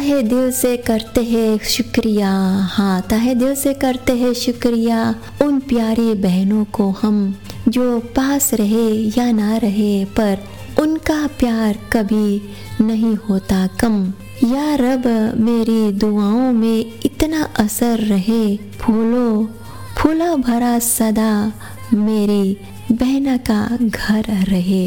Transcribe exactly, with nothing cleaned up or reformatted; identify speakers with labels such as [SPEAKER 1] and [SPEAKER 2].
[SPEAKER 1] तहे दिल से करते हैं शुक्रिया, हाँ तहे दिल से करते हैं शुक्रिया उन प्यारी बहनों को हम जो पास रहे या ना रहे, पर उनका प्यार कभी नहीं होता कम। या रब मेरी दुआओं में इतना असर रहे, फूलों फूला भरा सदा मेरी बहना का घर रहे।